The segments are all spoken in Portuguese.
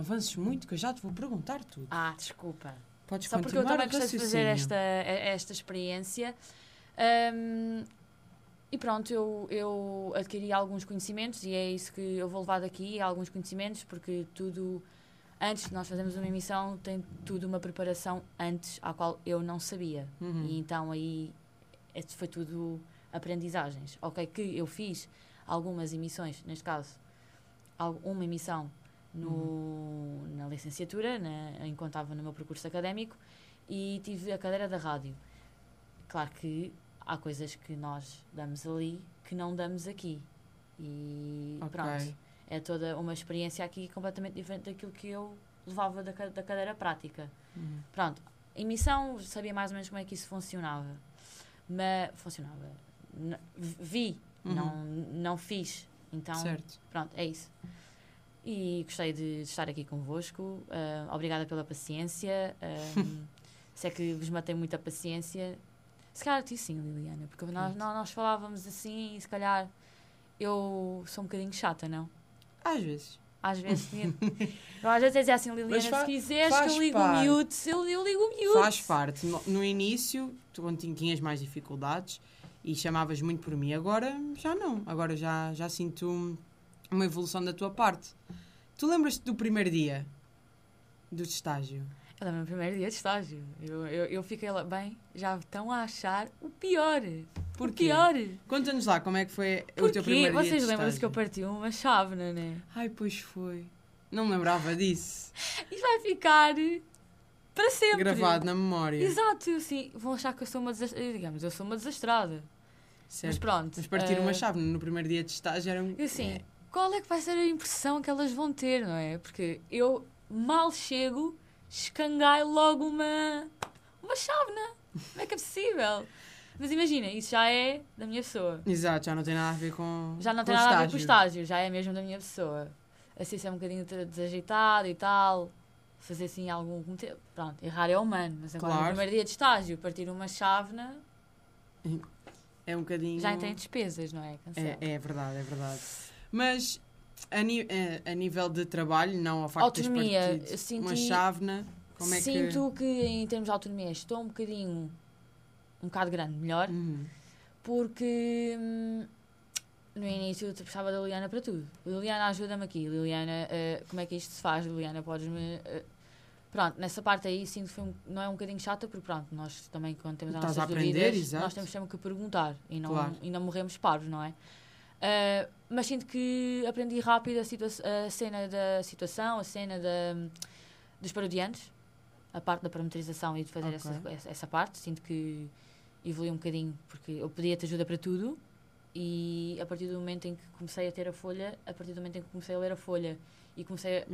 avances muito, que eu já te vou perguntar tudo. Desculpa. Podes só porque eu continuar também gostei de fazer esta experiência. E pronto, eu adquiri alguns conhecimentos e é isso que eu vou levar daqui, alguns conhecimentos, porque tudo, antes de nós fazermos uma emissão, tem tudo uma preparação antes, à qual eu não sabia. E então aí foi tudo aprendizagens. Ok, que eu fiz algumas emissões, neste caso, uma emissão na licenciatura, enquanto estava no meu percurso académico, e tive a cadeira da rádio. Claro que há coisas que nós damos ali que não damos aqui. E pronto, é toda uma experiência aqui completamente diferente daquilo que eu levava da cadeira prática. Pronto, emissão, sabia mais ou menos como é que isso funcionava. Mas funcionava. Vi, não fiz. Então, certo. Pronto, é isso. E gostei de estar aqui convosco. Obrigada pela paciência. Se é que vos matei muita paciência. Se calhar ti sim, Liliana, porque nós falávamos assim e se calhar eu sou um bocadinho chata, não? Às vezes. Às vezes dizia assim, Liliana, se quiseres que eu ligo o mute, eu ligo o mute. Faz parte. No início, tu, quando tinhas mais dificuldades e chamavas muito por mim, agora já não. Agora já sinto uma evolução da tua parte. Tu lembras-te do primeiro dia do estágio? Eu lembro-me do primeiro dia de estágio. Eu fiquei lá, bem, já estão a achar o pior. Porquê? O pior. Conta-nos lá como é que foi o teu primeiro dia de estágio. Vocês lembram-se que eu parti uma chávena, não é? Ai, pois foi. Não me lembrava disso. Isto vai ficar para sempre. Gravado na memória. Exato, assim, vão achar que eu sou uma desastrada. Digamos, eu sou uma desastrada. Certo. Mas pronto. Mas partir uma chávena no primeiro dia de estágio era assim, qual é que vai ser a impressão que elas vão ter, não é? Porque eu mal chego, escangai logo uma chávena. Como é que é possível? Mas imagina, isso já é da minha pessoa. Exato, já não tem nada a ver com já não tem nada a ver com o estágio, já é mesmo da minha pessoa. Assim, ser um bocadinho desajeitado e tal, fazer assim algum... Pronto, errar é humano, mas agora no primeiro dia de estágio, partir uma chávena... É um bocadinho... Já tem despesas, não é? É verdade, é verdade. Mas a nível de trabalho, não ao facto de teres partido uma chávena, como é que... Sinto que em termos de autonomia estou um bocado grande, melhor, porque no início eu precisava da Liliana para tudo. Liliana, ajuda-me aqui. Liliana, como é que isto se faz? Liliana, podes-me... Pronto, nessa parte aí sinto que não é um bocadinho chata, porque pronto, nós também quando temos as nossas dúvidas, nós temos sempre que perguntar e não morremos parvos, não é? Mas sinto que aprendi rápido a cena da situação, a cena dos parodiantes, a parte da parametrização e de fazer essa parte. Sinto que evolui um bocadinho, porque eu pedia-te ajuda para tudo e a partir do momento em que comecei a ter a folha, a partir do momento em que comecei a ler a folha e comecei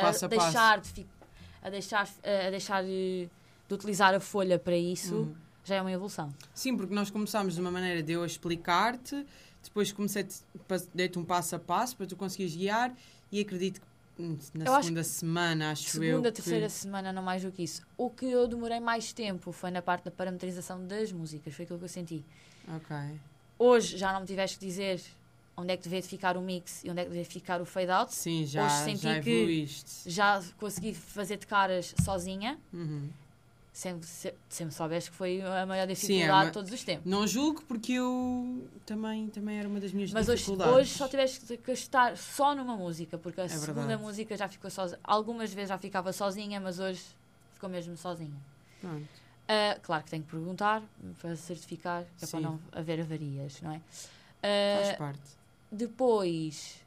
a deixar de utilizar a folha para isso, já é uma evolução. Sim, porque nós começámos de uma maneira de eu explicar-te, depois dei-te um passo a passo para tu conseguires guiar e acredito que na segunda semana, terceira semana, não mais do que isso. O que eu demorei mais tempo foi na parte da parametrização das músicas, foi aquilo que eu senti. Ok. Hoje já não me tiveste que dizer onde é que devia ficar o mix e onde é que devia ficar o fade out. Sim, hoje senti que evoluíste. já consegui fazer de caras sozinha. Sempre soubeste que foi a maior dificuldade de todos os tempos. Não julgo, porque eu também era uma das minhas dificuldades. Mas hoje só tiveste que estar só numa música, porque a segunda música já ficou sozinha. Algumas vezes já ficava sozinha, mas hoje ficou mesmo sozinha. Pronto. Claro que tenho que perguntar para certificar, que é para não haver avarias, não é? Faz parte. Depois...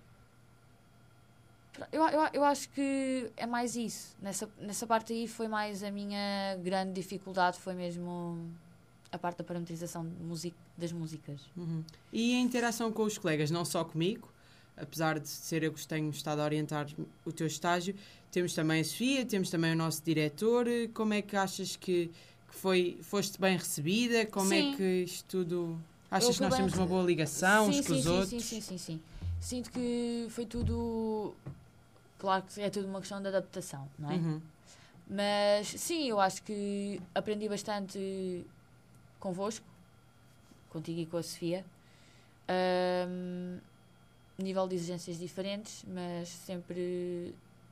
Eu acho que é mais isso. Nessa parte aí foi mais a minha grande dificuldade, foi mesmo a parte da parametrização das músicas. E a interação com os colegas, não só comigo, apesar de ser eu que tenho estado a orientar o teu estágio, temos também a Sofia, temos também o nosso diretor. Como é que achas que foste bem recebida? Como é que isto tudo... Achas que nós temos uma boa ligação uns com os outros? Sim. Sinto que foi tudo... Claro que é tudo uma questão de adaptação, não é? Mas, sim, eu acho que aprendi bastante convosco, contigo e com a Sofia. Nível de exigências diferentes, mas sempre